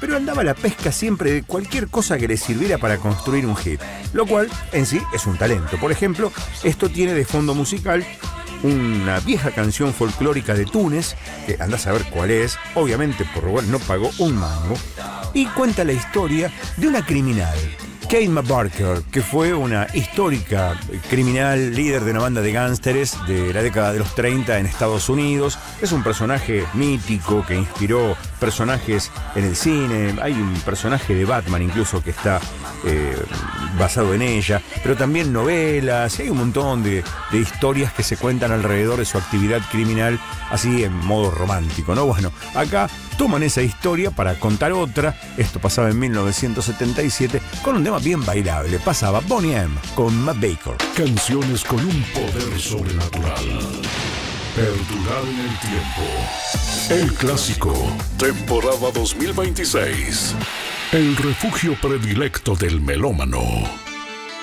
pero andaba a la pesca siempre de cualquier cosa que le sirviera para construir un hit, lo cual en sí es un talento. Por ejemplo, esto tiene de fondo musical una vieja canción folclórica de Túnez, que andás a ver cuál es, obviamente por robar no pagó un mango, y cuenta la historia de una criminal, Kate McBarker, que fue una histórica criminal, líder de una banda de gángsteres de la década de los 30 en Estados Unidos. Es un personaje mítico que inspiró personajes en el cine. Hay un personaje de Batman incluso que está basado en ella, pero también novelas. Hay un montón de historias que se cuentan alrededor de su actividad criminal, así en modo romántico, ¿no? Bueno, acá toman esa historia para contar otra. Esto pasaba en 1977 con un tema bien bailable. Pasaba Boney M. con Matt Baker. Canciones con un poder sobrenatural. Perdurar en el tiempo. El clásico. Temporada 2026. El refugio predilecto del melómano.